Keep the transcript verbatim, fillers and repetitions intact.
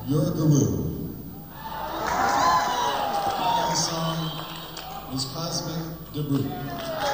You're a Guru. The song is Cosmic Debris.